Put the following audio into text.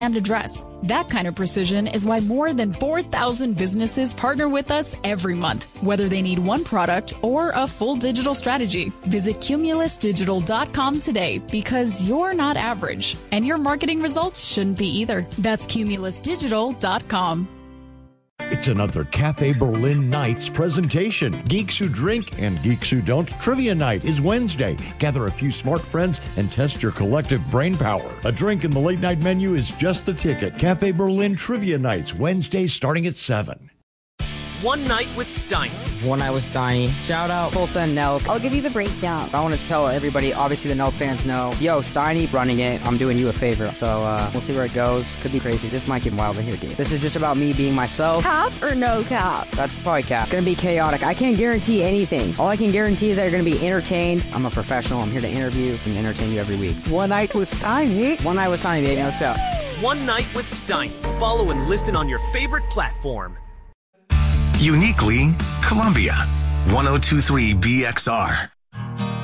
and address. That kind of precision is why more than 4,000 businesses partner with us every month, whether they need one product or a full digital strategy. Visit cumulusdigital.com today because you're not average, and your marketing results shouldn't be either. That's cumulusdigital.com. It's another Cafe Berlin Nights presentation. Geeks Who Drink and Geeks Who Don't Trivia Night is Wednesday. Gather a few smart friends and test your collective brain power. A drink in the late night menu is just the ticket. Cafe Berlin Trivia Nights, Wednesday starting at 7. One Night with Steiny. One Night with Steiny. Shout out Tulsa and Nelk. I'll give you the breakdown. I want to tell everybody, obviously the Nelk fans know, yo, Steiny running it, I'm doing you a favor. So we'll see where it goes. Could be crazy. This might get wild in here, dude. This is just about me being myself. Cap or no cap? That's probably cap. Gonna be chaotic. I can't guarantee anything. All I can guarantee is that you're gonna be entertained. I'm a professional. I'm here to interview and entertain you every week. One Night with Steiny. One Night with Steiny, baby. Let's go. One Night with Steiny. Follow and listen on your favorite platform. Uniquely Columbia. 102.3 BXR.